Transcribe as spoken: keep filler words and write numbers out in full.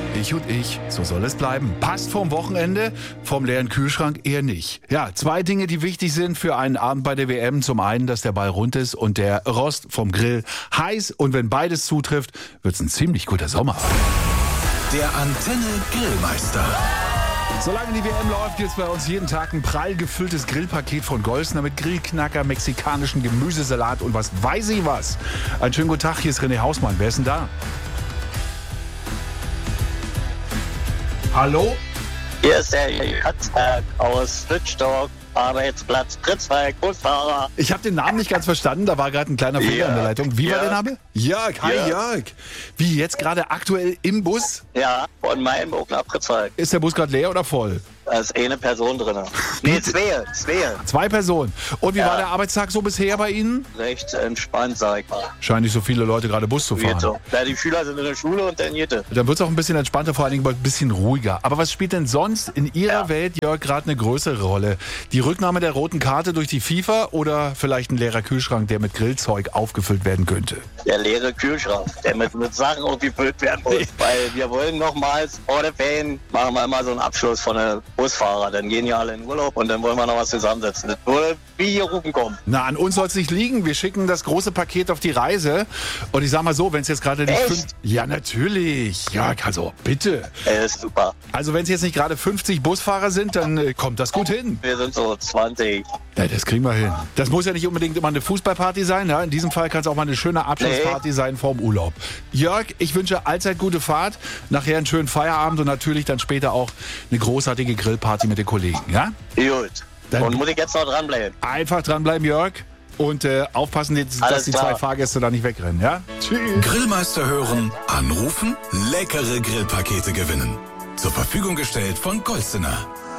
Ich und ich, so soll es bleiben. Passt vorm Wochenende, vom leeren Kühlschrank eher nicht. Ja, zwei Dinge, die wichtig sind für einen Abend bei der W M. Zum einen, dass der Ball rund ist und der Rost vom Grill heiß. Und wenn beides zutrifft, wird's ein ziemlich guter Sommer. Der Antenne Grillmeister. Solange die W M läuft, gibt's bei uns jeden Tag ein prall gefülltes Grillpaket von Golsner mit Grillknacker, mexikanischen Gemüsesalat und was weiß ich was. Einen schönen guten Tag, hier ist René Hausmann. Wer ist denn da? Hallo? Hier ist der Katzberg aus Lütschdorf, Arbeitsplatz Pritzwalk, Busfahrer. Ich habe den Namen nicht ganz verstanden, da war gerade ein kleiner Fehler Jörg. in der Leitung. Wie war Jörg. der Name? Jörg, hi Jörg. Jörg. Wie, jetzt gerade aktuell im Bus? Ja, von Mainburg nach Pritzwalk. Ist der Bus gerade leer oder voll? Da ist eine Person drin. Nee, zwei, zwei. Zwei Personen. Und wie Ja. war der Arbeitstag so bisher bei Ihnen? Recht entspannt, sag ich mal. Scheinen nicht so viele Leute gerade Bus zu fahren. Geht so. Ja, die Schüler sind in der Schule und dann geht es. Dann wird es auch ein bisschen entspannter, vor allen Dingen ein bisschen ruhiger. Aber was spielt denn sonst in Ihrer Ja. Welt, Jörg, gerade eine größere Rolle? Die Rücknahme der roten Karte durch die FIFA oder vielleicht ein leerer Kühlschrank, der mit Grillzeug aufgefüllt werden könnte? Der leere Kühlschrank, der mit, mit Sachen irgendwie gefüllt werden muss. Weil wir wollen nochmals vor der Fan machen wir immer so einen Abschluss von den Busfahrer. Dann gehen ja alle in Urlaub und dann wollen wir noch was zusammensetzen. Das würde wie hier rufen kommen. Na, an uns soll es nicht liegen. Wir schicken das große Paket auf die Reise. Und ich sag mal so, wenn es jetzt gerade nicht... Echt? fünf- Ja, natürlich. Ja, also bitte. Ey, ist super. Also wenn es jetzt nicht gerade fünfzig Busfahrer sind, dann äh, kommt das gut hin. Wir sind so zwanzig. Ja, das kriegen wir hin. Das muss ja nicht unbedingt immer eine Fußballparty sein. Ja? In diesem Fall kann es auch mal eine schöne Abschlussparty sein vorm Urlaub. Jörg, ich wünsche allzeit gute Fahrt. Nachher einen schönen Feierabend und natürlich dann später auch eine großartige Grillparty mit den Kollegen. Ja? Gut. Dann- Und muss ich jetzt noch dranbleiben? Einfach dranbleiben, Jörg. Und äh, aufpassen, jetzt, dass Alles die klar. zwei Fahrgäste da nicht wegrennen. Ja? Tschüss. Grillmeister hören, anrufen, leckere Grillpakete gewinnen. Zur Verfügung gestellt von Golsener.